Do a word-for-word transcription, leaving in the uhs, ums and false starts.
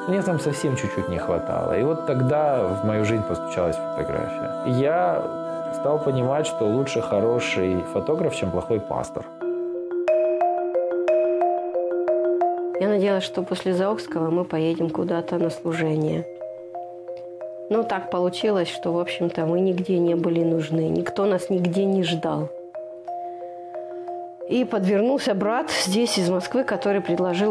Мне там совсем чуть-чуть не хватало. И вот тогда в мою жизнь постучалась фотография. Я стал понимать, что лучше хороший фотограф, чем плохой пастор. Я надеялась, что после Заокского мы поедем куда-то на служение. Но так получилось, что, в общем-то, мы нигде не были нужны. Никто нас нигде не ждал. И подвернулся брат здесь, из Москвы, который предложил